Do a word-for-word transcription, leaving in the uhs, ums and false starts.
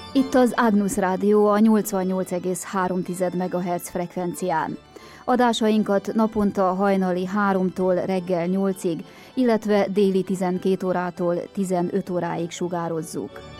Itt az Ágnusz Rádió a nyolcvannyolc egész három megahertz frekvencián. Adásainkat naponta hajnali háromtól reggel nyolcig, illetve déli tizenkét órától tizenöt óráig sugározzuk.